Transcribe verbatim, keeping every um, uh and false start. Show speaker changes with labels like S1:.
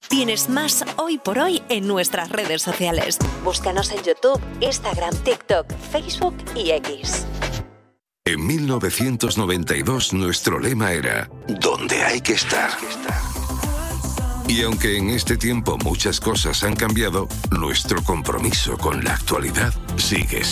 S1: Tienes más Hoy por Hoy en nuestras redes sociales. Búscanos en YouTube, Instagram, TikTok, Facebook y X.
S2: En mil novecientos noventa y dos nuestro lema era «Donde hay que estar». Y aunque en este tiempo muchas cosas han cambiado, nuestro compromiso con la actualidad sigue